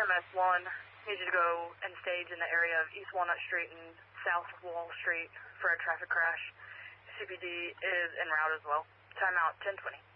MS1 needs you to go and stage in the area of East Walnut Street and South Wall Street for a traffic crash. CPD is en route as well. Timeout 10:20.